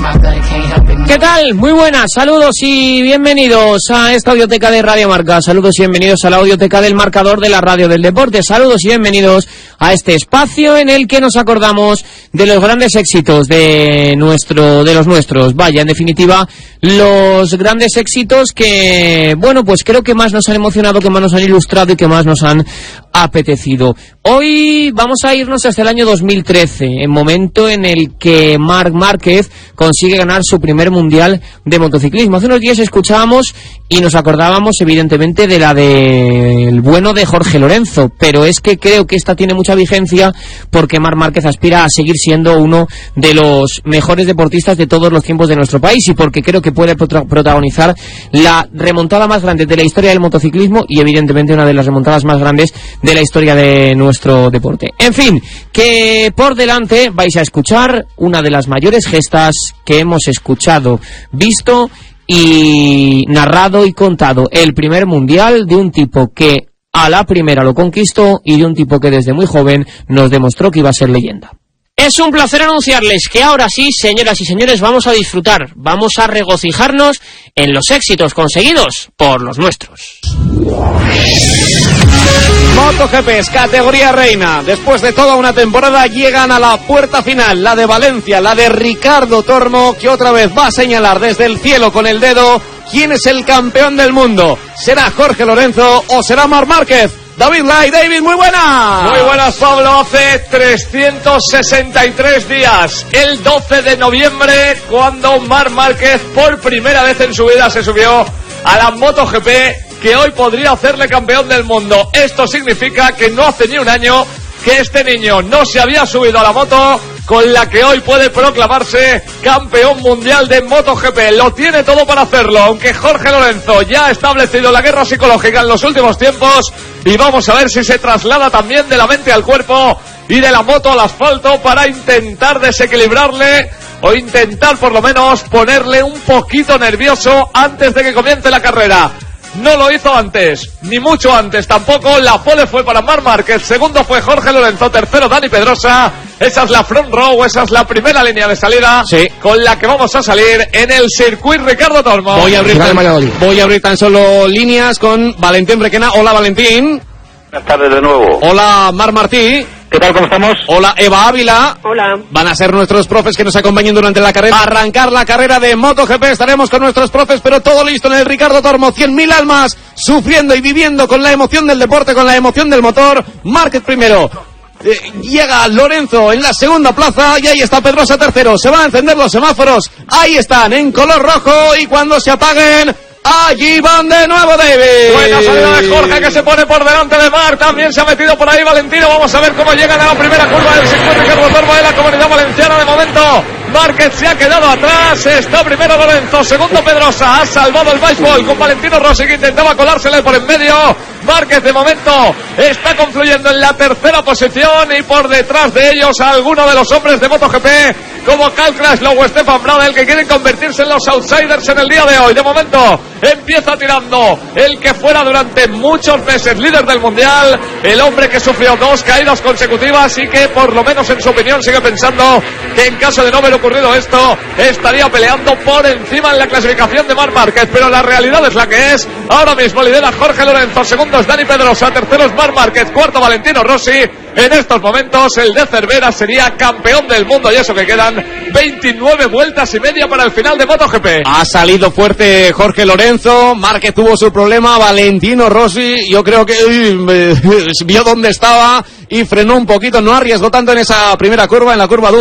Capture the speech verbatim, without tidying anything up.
¿Qué tal? Muy buenas, saludos y bienvenidos a esta audioteca de Radio Marca. Saludos y bienvenidos a la audioteca del marcador de la radio del deporte. Saludos y bienvenidos a este espacio en el que nos acordamos de los grandes éxitos de nuestro, de los nuestros. Vaya, en definitiva, los grandes éxitos que, bueno, pues creo que más nos han emocionado, que más nos han ilustrado y que más nos han apetecido. Hoy vamos a irnos hasta el año dos mil trece, el momento en el que Marc Márquez consigue ganar su primer mundial de motociclismo. Hace unos días escuchábamos y nos acordábamos evidentemente de la del bueno de Jorge Lorenzo, pero es que creo que esta tiene mucha vigencia porque Marc Márquez aspira a seguir siendo uno de los mejores deportistas de todos los tiempos de nuestro país y porque creo que puede protagonizar la remontada más grande de la historia del motociclismo y evidentemente una de las remontadas más grandes de la historia de nuestro deporte. En fin, que por delante vais a escuchar una de las mayores gestas que hemos escuchado, visto y narrado y contado. El primer mundial de un tipo que a la primera lo conquistó y de un tipo que desde muy joven nos demostró que iba a ser leyenda. Es un placer anunciarles que ahora sí, señoras y señores, vamos a disfrutar, vamos a regocijarnos en los éxitos conseguidos por los nuestros. MotoGP, categoría reina. Después de toda una temporada llegan a la puerta final, la de Valencia, la de Ricardo Tormo, que otra vez va a señalar desde el cielo con el dedo quién es el campeón del mundo. ¿Será Jorge Lorenzo o será Marc Márquez? David Lai, David, muy buenas. Muy buenas, Pablo. Hace trescientos sesenta y tres días, el doce de noviembre, cuando Marc Márquez por primera vez en su vida se subió a la MotoGP, que hoy podría hacerle campeón del mundo. Esto significa que no hace ni un año que este niño no se había subido a la moto con la que hoy puede proclamarse campeón mundial de MotoGP. Lo tiene todo para hacerlo, aunque Jorge Lorenzo ya ha establecido la guerra psicológica en los últimos tiempos, y vamos a ver si se traslada también de la mente al cuerpo y de la moto al asfalto para intentar desequilibrarle o intentar por lo menos ponerle un poquito nervioso antes de que comience la carrera. No lo hizo antes, ni mucho antes tampoco. La pole fue para Marc Márquez, segundo fue Jorge Lorenzo, tercero Dani Pedrosa. Esa es la front row, esa es la primera línea de salida, sí, con la que vamos a salir en el circuito Ricardo Tormo. Voy a abrir tan, voy a abrir tan solo líneas con Valentín Requena. Hola, Valentín. Buenas tardes de nuevo. Hola, Marc Martí. ¿Qué tal, cómo estamos? Hola, Eva Ávila. Hola. Van a ser nuestros profes que nos acompañen durante la carrera. Arrancar la carrera de MotoGP, estaremos con nuestros profes, pero todo listo en el Ricardo Tormo. cien mil almas sufriendo y viviendo con la emoción del deporte, con la emoción del motor. Márquez primero. Eh, llega Lorenzo en la segunda plaza y ahí está Pedrosa tercero. Se van a encender los semáforos. Ahí están, en color rojo, y cuando se apaguen, allí van de nuevo, David. Buena salida de Jorge, que se pone por delante de Marc. También se ha metido por ahí Valentino. Vamos a ver cómo llegan a la primera curva del circuito Ricardo Tormo de la Comunidad Valenciana. De momento Márquez se ha quedado atrás. Está primero Lorenzo, segundo Pedrosa. Ha salvado el baseball con Valentino Rossi, que intentaba colársele por en medio. Márquez de momento está confluyendo en la tercera posición, y por detrás de ellos a alguno de los hombres de MotoGP como Cal Crutchlow o Stefan Bradl, que quieren convertirse en los outsiders en el día de hoy. De momento empieza tirando el que fuera durante muchos meses líder del mundial, el hombre que sufrió dos caídas consecutivas y que por lo menos en su opinión sigue pensando que en caso de no haber ocurrido esto estaría peleando por encima en la clasificación de Marc Márquez, pero la realidad es la que es. Ahora mismo lidera Jorge Lorenzo, segundo es Dani Pedrosa, tercero es Marc Márquez, cuarto Valentino Rossi. En estos momentos el de Cervera sería campeón del mundo, y eso que quedan veintinueve vueltas y media para el final de MotoGP. Ha salido fuerte Jorge Lorenzo. Márquez tuvo su problema. Valentino Rossi, yo creo que uy, vio dónde estaba y frenó un poquito, no arriesgó tanto en esa primera curva, en la curva